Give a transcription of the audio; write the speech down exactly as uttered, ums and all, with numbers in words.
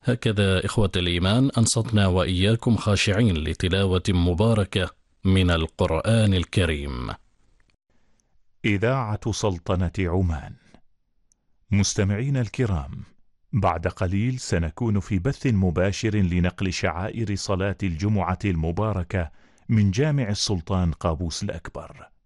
هكذا إخوة الإيمان أنصتنا وإياكم خاشعين لتلاوة مباركة من القرآن الكريم. إذاعة سلطنة عمان. مستمعين الكرام، بعد قليل سنكون في بث مباشر لنقل شعائر صلاة الجمعة المباركة من جامع السلطان قابوس الأكبر.